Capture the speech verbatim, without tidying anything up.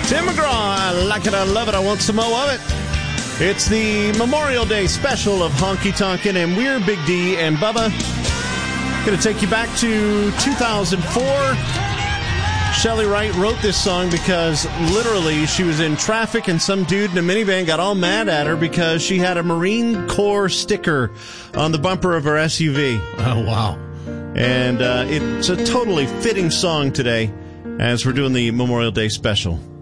Tim McGraw, I like it, I love it, I want some more of it. It's the Memorial Day special of Honky Tonkin', and we're Big D and Bubba. Going to take you back to two thousand four. Shelley Wright wrote this song because literally she was in traffic and some dude in a minivan got all mad at her because she had a Marine Corps sticker on the bumper of her S U V. Oh, wow. And uh, it's a totally fitting song today as we're doing the Memorial Day special.